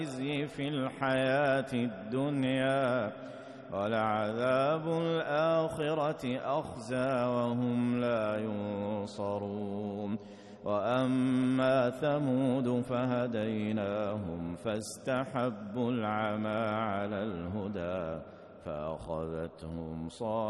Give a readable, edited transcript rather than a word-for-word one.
خزي في الحياة الدنيا ولعذاب الآخرة أخزى وهم لا ينصرون. وأما ثمود فهديناهم فاستحبوا العمى على الهدى فأخذتهم صاعقة